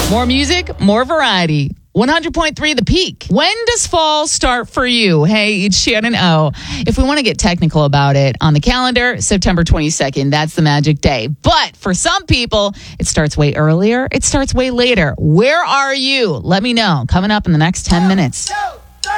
More music, more variety. 100.3 The Peak. When does fall start for you? Hey, it's Shannon O. If we want to get technical about it, on the calendar, September 22nd, that's the magic day. But for some people, it starts way earlier. It starts way later. Where are you? Let me know. Coming up in the next 10 minutes.